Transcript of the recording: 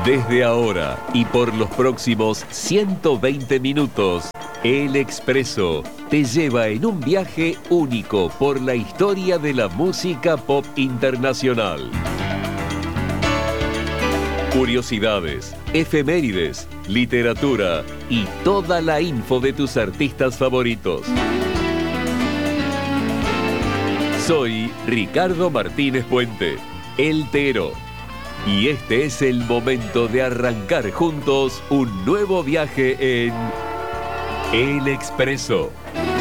Desde ahora y por los próximos 120 minutos, El Expreso te lleva en un viaje único por la historia de la música pop internacional. Curiosidades, efemérides, literatura y toda la info de tus artistas favoritos. Soy Ricardo Martínez Puente, El Tero. Y este es el momento de arrancar juntos un nuevo viaje en El Expreso.